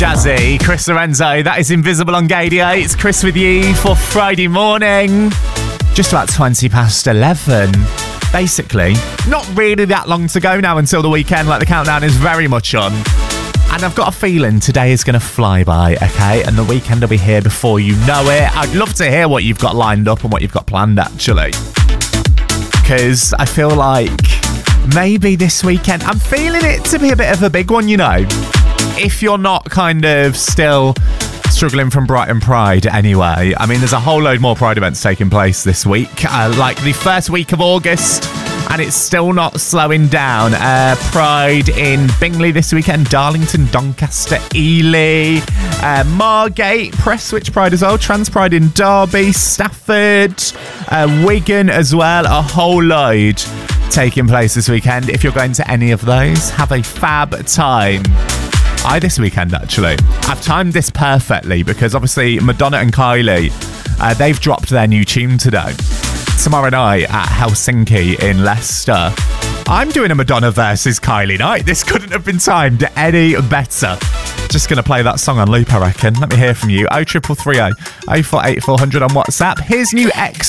Dazzy, Chris Lorenzo, that is Invisible on Gadia. It's Chris with you for Friday morning. Just about 20 past 11. Basically, not really that long to go now until the weekend, like the countdown is very much on. And I've got a feeling today is going to fly by, okay? And the weekend will be here before you know it. I'd love to hear what you've got lined up and what you've got planned, actually. Because I feel like maybe this weekend, I'm feeling it to be a bit of a big one, you know. If you're not kind of still struggling from Brighton Pride anyway, I mean, there's a whole load more Pride events taking place this week. Like the first week of August, and it's still not slowing down. Pride in Bingley this weekend, Darlington, Doncaster, Ely, Margate, Prestwich Pride as well, Trans Pride in Derby, Stafford, Wigan as well, a whole load taking place this weekend. If you're going to any of those, have a fab time. This weekend, actually. I've timed this perfectly because obviously Madonna and Kylie, they've dropped their new tune today. Tomorrow night at Helsinki in Leicester, I'm doing a Madonna versus Kylie night. This couldn't have been timed any better. Just going to play that song on loop, I reckon. Let me hear from you. 0330 048400 on WhatsApp. Here's new X